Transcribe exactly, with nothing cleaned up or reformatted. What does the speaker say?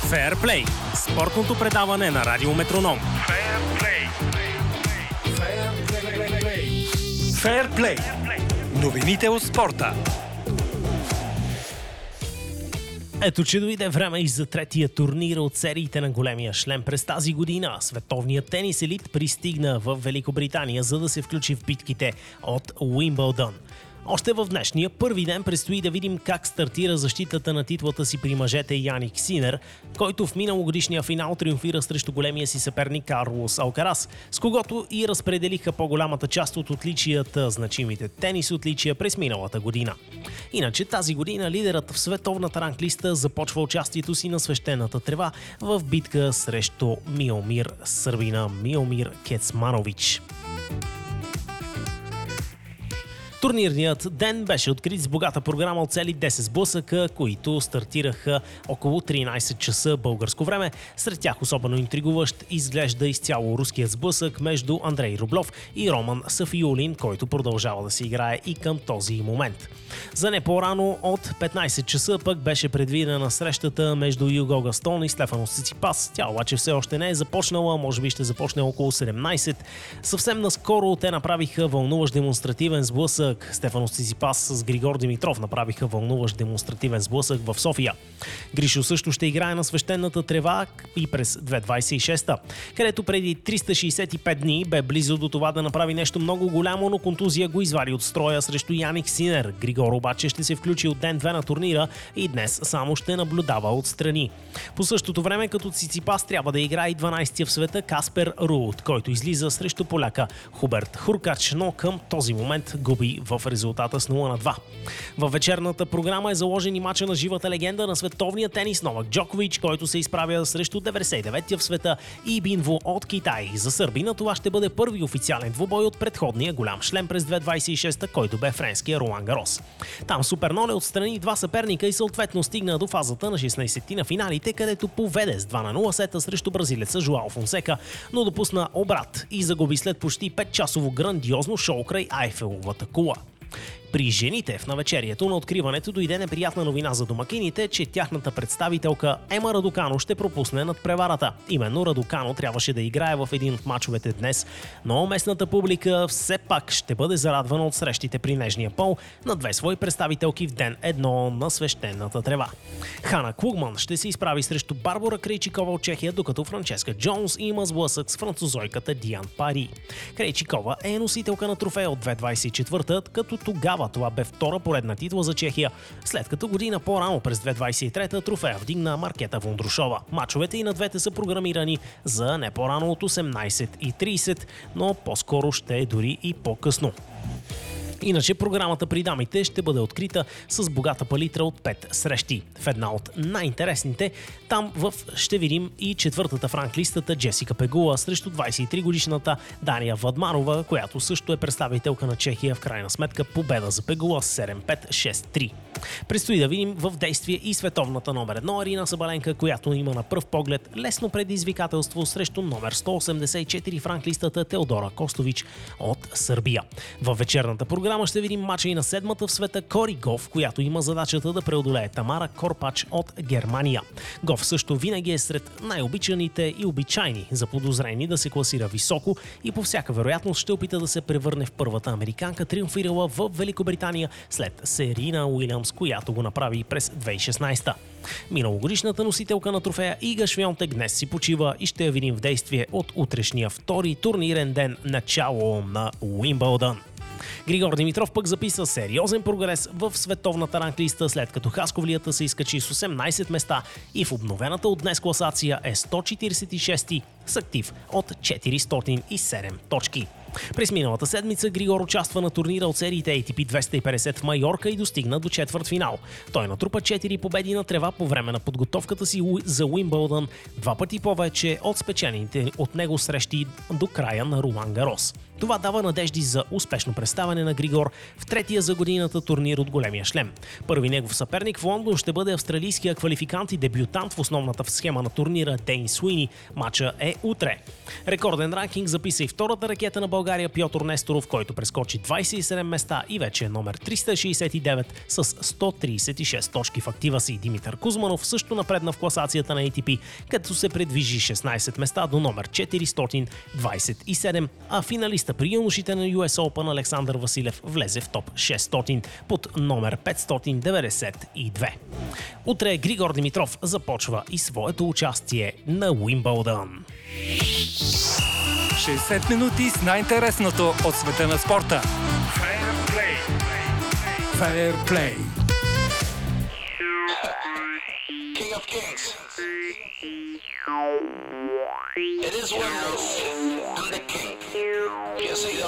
Феърплей – спортното предаване на Радио Метроном. Феърплей. Новините от спорта. Ето, че дойде време и за третия турнир от сериите на големия шлем през тази година. Световният тенис елит пристигна в Великобритания, за да се включи в битките от Уимбълдън. Още в днешния първи ден предстои да видим как стартира защитата на титлата си при мъжете Яник Синер, който в миналогодишния финал триумфира срещу големия си съперник Карлос Алкарас, с когото и разпределиха по-голямата част от отличията, значимите тенис отличия през миналата година. Иначе тази година лидерът в световната ранглиста започва участието си на свещената трева в битка срещу Миомир сърбина Миомир Кецманович. Турнирният ден беше открит с богата програма от цели десет сблъсъка, които стартираха около тринайсет часа българско време. Сред тях особено интригуващ изглежда изцяло руският сблъсък между Андрей Рублев и Роман Сафиулин, който продължава да се играе и към този момент. За не по-рано от петнайсет часа пък беше предвидена срещата между Юго Гастон и Стефанос Циципас. Тя обаче все още не е започнала, може би ще започне около седемнайсет. Съвсем наскоро те направиха вълнуващ демонстративен сблъсък. Стефанос Циципас с Григор Димитров направиха вълнуващ демонстративен сблъсък в София. Гришо също ще играе на свещената трева и през две хиляди двайсет и шеста, където преди триста шейсет и пет дни бе близо до това да направи нещо много голямо, но контузия го извади от строя срещу Яник Синер. Григор обаче ще се включи от ден-две на турнира и днес само ще наблюдава отстрани. По същото време като Циципас трябва да играе и дванайсетия в света Каспер Руут, който излиза срещу поляка Хуберт Хуркач, но към този момент губи в резултата с нула на два. Във вечерната програма е заложен и мача на живата легенда на световния тенис Новак Джокович, който се изправя срещу деветдесет и деветия в света и Бинво от Китай. За сърбина това ще бъде първи официален двубой от предходния голям шлем през две хиляди двайсет и шеста, който бе френския Ролан Гарос. Там Супер Ноле отстрани два съперника и съответно стигна до фазата на шестнайсетти на финалите, където поведе с два на нула сета срещу бразилеца Жуао Фонсека, но допусна обрат и загуби след почти петчасово грандиозно шоу край Айфеловата кула. При жените в навечерието на откриването дойде неприятна новина за домакините, че тяхната представителка Ема Радукано ще пропусне над преварата. Именно Радукано трябваше да играе в един от мачовете днес, но местната публика все пак ще бъде зарадвана от срещите при нежния пол на две свои представителки в ден едно на свещената трева. Хана Клугман ще се изправи срещу Барбара Крейчикова от Чехия, докато Франческа Джонс има сблъсък с французойката Диан Пари. Крейчикова е носителка на трофея от две хиляди двайсет и четвърта, като тогава това бе втора поредна титла за Чехия, след като година по-рано през две хиляди двайсет и трета трофея вдигна Маркета Вондрушова. Мачовете и на двете са програмирани за не по-рано от осемнайсет и трийсет, но по-скоро ще е дори и по-късно. Иначе програмата при дамите ще бъде открита с богата палитра от пет срещи. В една от най-интересните там в ще видим и четвъртата в ранглистата Джесика Пегула срещу двайсет и три годишната Дания Владмарова, която също е представителка на Чехия. В крайна сметка победа за Пегула с седем пет шест три. Предстои да видим в действие и световната номер едно Арина Сабаленка, която има на пръв поглед лесно предизвикателство срещу номер сто осемдесет и четири в ранглистата Теодора Костович от Сърбия. Във вечерната програма ще видим мача и на седмата в света Кори Гоф, която има задачата да преодолее Тамара Корпач от Германия. Гоф също винаги е сред най-обичаните и обичайни заподозрени да се класира високо и по всяка вероятност ще опита да се превърне в първата американка, триумфирала в Великобритания след Серина Уилямс, която го направи през две хиляди и шестнайсета. Миналогодишната носителка на трофея Ига Швионтек днес си почива и ще я видим в действие от утрешния втори турнирен ден, начало на Уимбълдън. Григор Димитров пък записа сериозен прогрес в световната ранглиста, след като хасковлията се изкачи с осемнайсет места и в обновената от днес класация е сто четирийсет и шести с актив от четиристотин и седем точки. През миналата седмица Григор участва на турнира от сериите Ей Ти Пи двеста и петдесет в Майорка и достигна до четвъртфинал. Той натрупа четири победи на трева по време на подготовката си за Уимбълдън, два пъти повече от спечелените от него срещи до края на Ролан Гарос. Това дава надежди за успешно представяне на Григор в третия за годината турнир от големия шлем. Първи негов съперник в Лондон ще бъде австралийския квалификант и дебютант в основната схема на турнира Дейн Суини. Матча е утре. Рекорден ранкинг записа и втората ракета на България Пьотър Несторов, който прескочи двадесет и седем места и вече е номер триста шейсет и девет с сто тридесет и шест точки в актива си. Димитър Кузманов също напредна в класацията на Ей Ти Пи, като се предвижи шестнадесет места до номер четиристотин двадесет и седем, а финалиста при юношите на Ю Ес Open Александър Василев влезе в топ шестстотин под номер петстотин деветдесет и две. Утре Григор Димитров започва и своето участие на Уимбълдън. шейсет минути с най-интересното от света на спорта. Fair Play. Fair Play. King of Kings. It is what it is. I'm the king. Yes, I am.